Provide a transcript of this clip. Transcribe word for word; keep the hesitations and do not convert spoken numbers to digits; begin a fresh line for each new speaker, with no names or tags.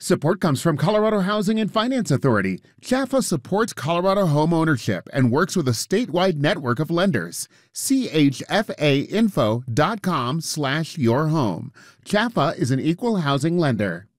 Support comes from Colorado Housing and Finance Authority. Chaffa supports Colorado home ownership and works with a statewide network of lenders. C H F A info dot com slash your home. Chaffa is an equal housing lender.